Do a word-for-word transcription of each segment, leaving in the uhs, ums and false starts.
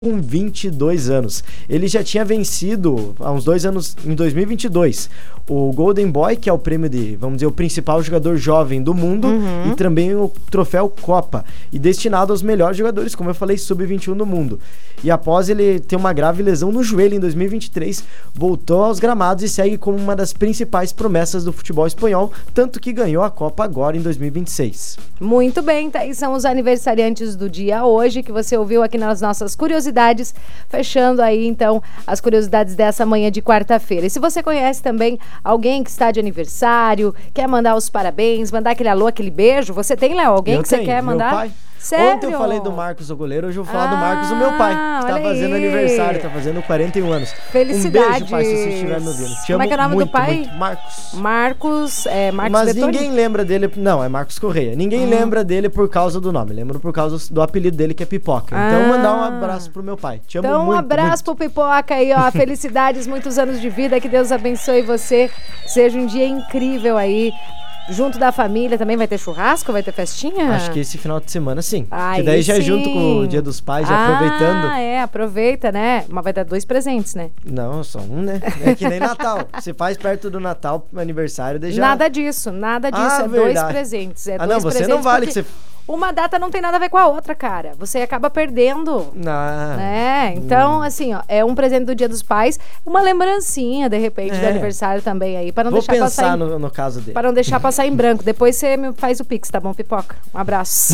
com vinte e dois anos. Ele já tinha vencido há uns dois anos, em dois mil e vinte e dois, o Golden Boy, que é o prêmio de, vamos dizer, o principal jogador jovem do mundo, uhum. e também o troféu Copa, e destinado aos melhores jogadores, como eu falei, sub vinte e um do mundo. E após ele ter uma grave lesão no joelho em dois mil e vinte e três, voltou aos gramados e segue como uma das principais promessas do futebol espanhol, tanto que ganhou a Copa agora em dois mil e vinte e seis. Muito bem, tá aí são os aniversariantes do dia hoje, que você ouviu aqui nas nossas curiosidades, fechando aí então as curiosidades dessa manhã de quarta-feira. E se você conhece também alguém que está de aniversário, quer mandar os parabéns, mandar aquele alô, aquele beijo, você tem, Léo, alguém eu que tenho, você quer mandar? Meu pai. Sério? Ontem eu falei do Marcos, o goleiro, hoje eu vou falar ah, do Marcos, o meu pai, que tá fazendo aí. aniversário, tá fazendo quarenta e um anos. Felicidades. Um beijo, pai, se você estiver me ouvindo. Te Como amo é que é o nome muito, do pai? Muito. Marcos. Marcos, é Marcos Mas Detoni? ninguém lembra dele, não, é Marcos Correia. Ninguém hum. lembra dele por causa do nome, lembra por causa do apelido dele, que é Pipoca. Então, ah. mandar um abraço pro meu pai. Te amo então, muito, um abraço muito. pro Pipoca aí, ó. Felicidades, muitos anos de vida, que Deus abençoe você. Seja um dia incrível aí. Junto da família também vai ter churrasco? Vai ter festinha? Acho que esse final de semana sim. Aí que daí já sim. é junto com o Dia dos Pais, já ah, aproveitando. Ah, é, aproveita, né? Mas vai dar dois presentes, né? Não, só um, né? É que nem Natal. Você faz perto do Natal, aniversário, daí já... Nada disso, nada disso. Ah, é verdade. dois presentes. É ah, dois não, você presentes não vale que você... Uma data não tem nada a ver com a outra, cara. Você acaba perdendo. Não. Né? Então, hum. assim, ó, é um presente do Dia dos Pais, uma lembrancinha, de repente, é. do aniversário também aí, para não Vou deixar pensar passar em... no, no caso dele. Para não deixar passar em branco. Depois você me faz o Pix, tá bom, Pipoca? Um abraço.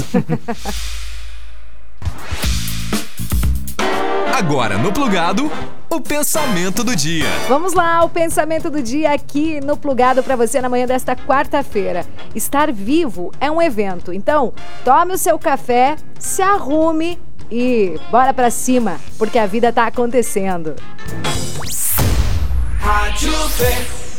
Agora no Plugado, o pensamento do dia. Vamos lá, o pensamento do dia aqui no Plugado para você na manhã desta quarta-feira. Estar vivo é um evento, então tome o seu café, se arrume e bora pra cima, porque a vida tá acontecendo. Rádio V.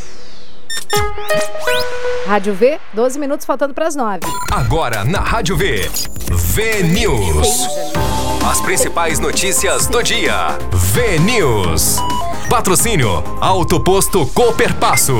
Rádio V, doze minutos faltando pras nove. Agora na Rádio V, V News. As principais notícias do dia. V News. Patrocínio Auto Posto Cooperpasso.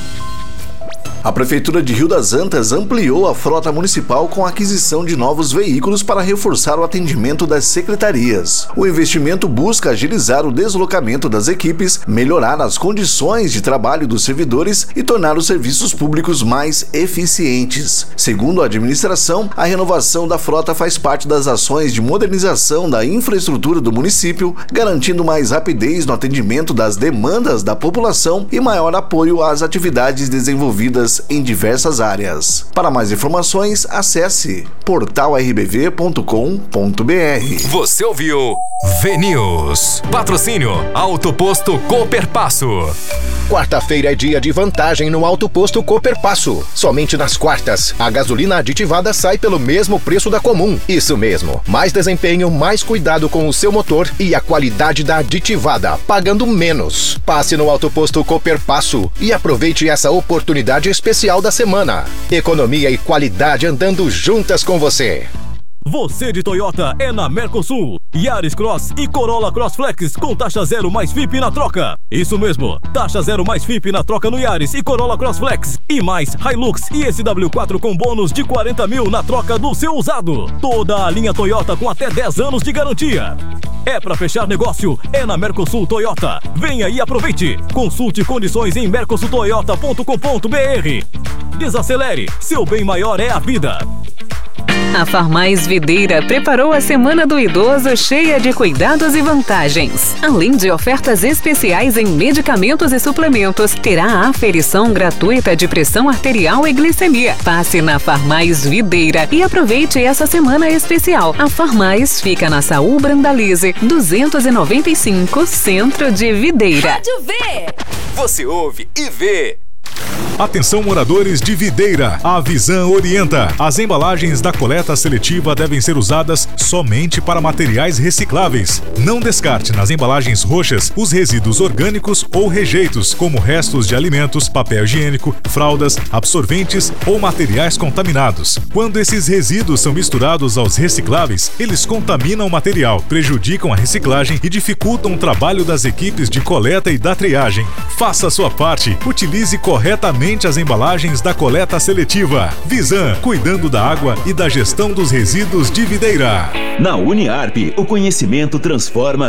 A Prefeitura de Rio das Antas ampliou a frota municipal com a aquisição de novos veículos para reforçar o atendimento das secretarias. O investimento busca agilizar o deslocamento das equipes, melhorar as condições de trabalho dos servidores e tornar os serviços públicos mais eficientes. Segundo a administração, a renovação da frota faz parte das ações de modernização da infraestrutura do município, garantindo mais rapidez no atendimento das demandas da população e maior apoio às atividades desenvolvidas em diversas áreas. Para mais informações, acesse portal r b v ponto com ponto b r. Você ouviu V News. Patrocínio Auto Posto Cooperpasso. Quarta-feira é dia de vantagem no Auto Posto Cooperpasso. Somente nas quartas, a gasolina aditivada sai pelo mesmo preço da comum. Isso mesmo, mais desempenho, mais cuidado com o seu motor e a qualidade da aditivada, pagando menos. Passe no Auto Posto Cooperpasso e aproveite essa oportunidade especial da semana. Economia e qualidade andando juntas com você. Você de Toyota é na Mercosul. Yaris Cross e Corolla Cross Flex com taxa zero mais F I P na troca. Isso mesmo, taxa zero mais F I P na troca no Yaris e Corolla Cross Flex. E mais Hilux e S W quatro com bônus de quarenta mil na troca do seu usado. Toda a linha Toyota com até dez anos de garantia. É pra fechar negócio, é na Mercosul Toyota. Venha e aproveite. Consulte condições em mercosul toyota ponto com ponto b r. Desacelere, seu bem maior é a vida. A Farmais Videira preparou a Semana do Idoso cheia de cuidados e vantagens. Além de ofertas especiais em medicamentos e suplementos, terá a aferição gratuita de pressão arterial e glicemia. Passe na Farmais Videira e aproveite essa semana especial. A Farmais fica na Saúl Brandalize, duzentos e noventa e cinco, Centro de Videira. Rádio V. Você ouve e vê. Atenção, moradores de Videira, a Visan orienta. As embalagens da coleta seletiva devem ser usadas somente para materiais recicláveis. Não descarte nas embalagens roxas os resíduos orgânicos ou rejeitos, como restos de alimentos, papel higiênico, fraldas, absorventes ou materiais contaminados. Quando esses resíduos são misturados aos recicláveis, eles contaminam o material, prejudicam a reciclagem e dificultam o trabalho das equipes de coleta e da triagem. Faça a sua parte, utilize corretamente diretamente às embalagens da coleta seletiva. Visan, cuidando da água e da gestão dos resíduos de Videira. Na Uniarp, o conhecimento transforma